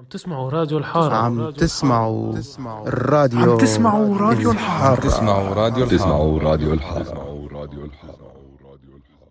تسمعوا راديو الحارة. عم تسمعوا الراديو عم تسمعوا راديو الحارة. الحارة. تسمعوا راديو الحارة. تسمعوا راديو الحارة.